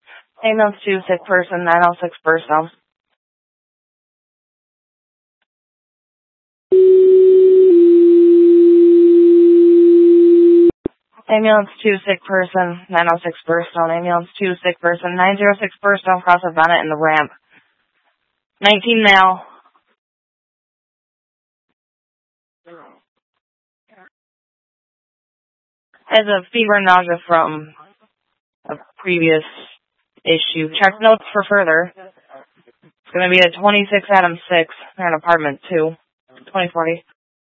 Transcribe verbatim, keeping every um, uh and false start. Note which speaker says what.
Speaker 1: Ambulance two, sick person, nine oh six Burstone. Ambulance two, sick person, nine oh six Burstone. Ambulance two, sick person, nine oh six Burstone, cross the bonnet and the ramp. nineteen now. Has a fever and nausea from a previous issue. Check notes for further. It's going to be at twenty-six Adams six. They're in apartment two. twenty forty.